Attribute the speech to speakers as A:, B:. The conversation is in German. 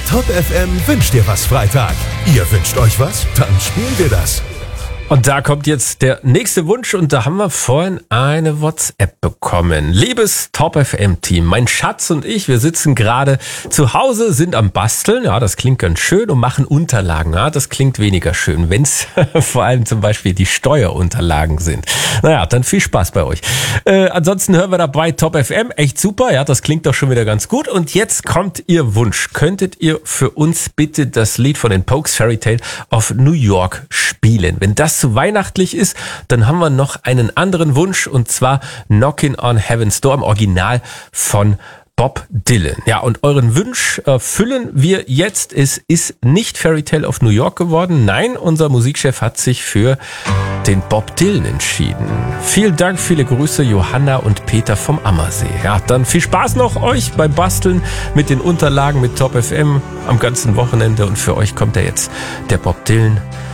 A: Top FM wünscht dir was Freitag. Ihr wünscht euch was? Dann spielen wir das.
B: Und da kommt jetzt der nächste Wunsch und da haben wir vorhin eine WhatsApp bekommen. Liebes Top FM Team, mein Schatz und ich, wir sitzen gerade zu Hause, sind am Basteln. Ja, das klingt ganz schön und machen Unterlagen. Ja, das klingt weniger schön, wenn es vor allem zum Beispiel die Steuerunterlagen sind. Naja, dann viel Spaß bei euch. Ansonsten hören wir dabei Top FM. Echt super. Ja, das klingt doch schon wieder ganz gut. Und jetzt kommt Ihr Wunsch. Könntet ihr für uns bitte das Lied von den Pokes, Fairy Tale of New York, spielen? Wenn das zu weihnachtlich ist, dann haben wir noch einen anderen Wunsch und zwar Knockin' on Heaven's Door im Original von Bob Dylan. Ja, und euren Wunsch füllen wir jetzt. Es ist nicht Fairy Tale of New York geworden. Nein, unser Musikchef hat sich für den Bob Dylan entschieden. Vielen Dank, viele Grüße, Johanna und Peter vom Ammersee. Ja, dann viel Spaß noch euch beim Basteln mit den Unterlagen mit Top FM am ganzen Wochenende und für euch kommt ja jetzt der Bob Dylan